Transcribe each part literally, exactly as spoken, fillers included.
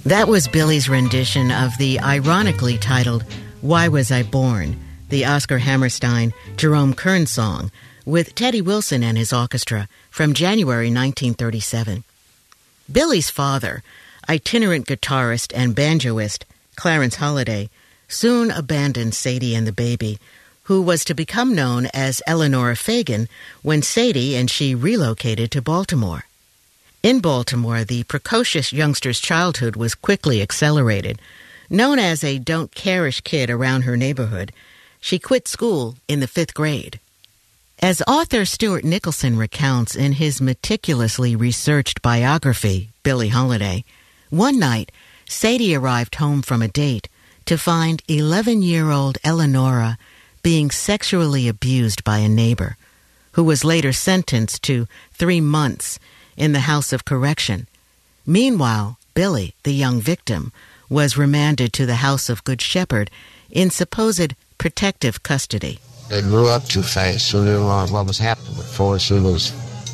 That was Billy's rendition of the ironically titled Why Was I Born?, the Oscar Hammerstein, Jerome Kern song, with Teddy Wilson and his orchestra from January nineteen thirty-seven. Billy's father, itinerant guitarist and banjoist Clarence Holliday, soon abandoned Sadie and the baby, who was to become known as Eleanora Fagan when Sadie and she relocated to Baltimore. In Baltimore, the precocious youngster's childhood was quickly accelerated. Known as a don't-care-ish kid around her neighborhood, she quit school in the fifth grade. As author Stuart Nicholson recounts in his meticulously researched biography, Billie Holiday, one night, Sadie arrived home from a date to find eleven-year-old Eleanora being sexually abused by a neighbor, who was later sentenced to three months in the House of Correction. Meanwhile, Billy, the young victim, was remanded to the House of Good Shepherd in supposed protective custody. They grew up too fast. She knew what was happening before she was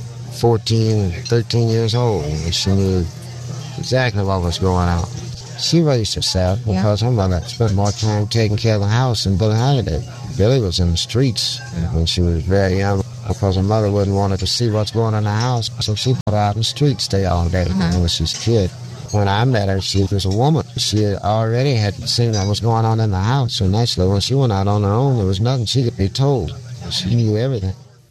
fourteen, thirteen years old. And she knew exactly what was going on. She raised herself because yeah. her mother spent more time taking care of the house than Billie Holiday. Billie was in the streets when she was very young because her mother wouldn't want her to see what's going on in the house. So she put her out in the streets, stay all day uh-huh. when she was a kid. When I met her, she was a woman. She already had seen what was going on in the house. So naturally, when she went out on her own, there was nothing she could be told. She knew everything.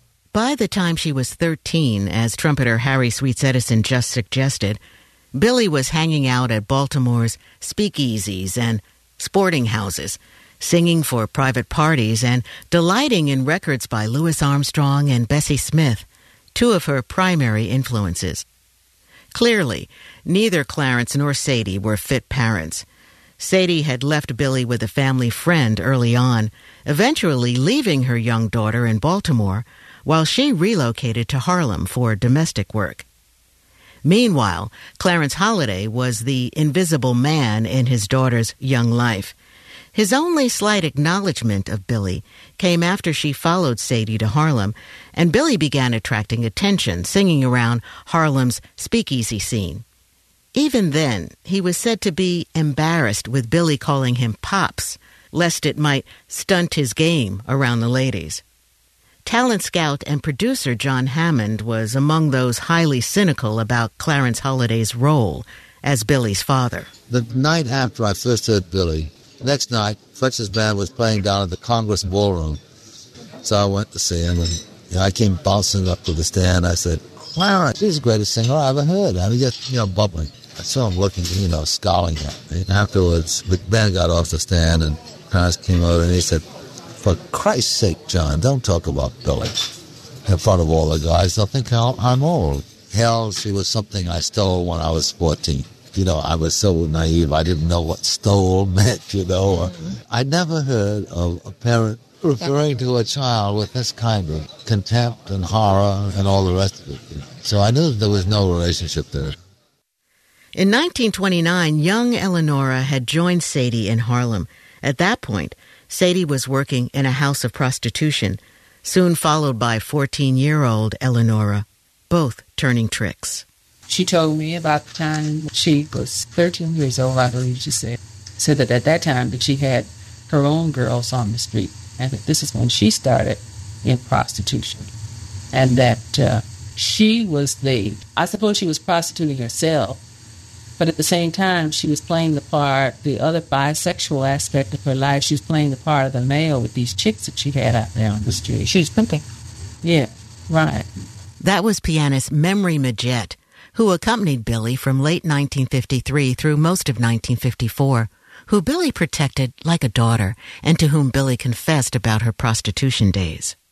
By the time she was thirteen, as trumpeter Harry Sweets Edison just suggested, Billie was hanging out at Baltimore's speakeasies and sporting houses, singing for private parties and delighting in records by Louis Armstrong and Bessie Smith, two of her primary influences. Clearly, neither Clarence nor Sadie were fit parents. Sadie had left Billie with a family friend early on, eventually leaving her young daughter in Baltimore while she relocated to Harlem for domestic work. Meanwhile, Clarence Holliday was the invisible man in his daughter's young life. His only slight acknowledgement of Billie came after she followed Sadie to Harlem, and Billie began attracting attention, singing around Harlem's speakeasy scene. Even then, he was said to be embarrassed with Billie calling him Pops, lest it might stunt his game around the ladies. Talent scout and producer John Hammond was among those highly cynical about Clarence Holliday's role as Billie's father. The night after I first heard Billie, the next night, Fletcher's band was playing down at the Congress Ballroom. So I went to see him, and you know, I came bouncing up to the stand. I said, Clarence, he's the greatest singer I ever heard. I mean, just, you know, bubbling. I saw him looking, you know, scowling at me. And afterwards, the band got off the stand, and Clarence came over, and he said, for Christ's sake, John, don't talk about Billie in front of all the guys. They'll think I'm old. Hell, she was something I stole when I was fourteen. You know, I was so naive, I didn't know what stole meant, you know. I never heard of a parent referring to a child with this kind of contempt and horror and all the rest of it. So I knew there was no relationship there. In nineteen twenty-nine, young Eleanora had joined Sadie in Harlem. At that point, Sadie was working in a house of prostitution, soon followed by fourteen-year-old Eleanora, both turning tricks. She told me about the time she was thirteen years old, I believe she said. Said that at that time that she had her own girls on the street, and that this is when she started in prostitution. And that uh, she was the, I suppose she was prostituting herself, but at the same time she was playing the part, the other bisexual aspect of her life, she was playing the part of the male with these chicks that she had out there on the street. She was pimping. Yeah, right. That was pianist Memory Majette, who accompanied Billie from late nineteen fifty-three through most of nineteen fifty-four, who Billie protected like a daughter, and to whom Billie confessed about her prostitution days.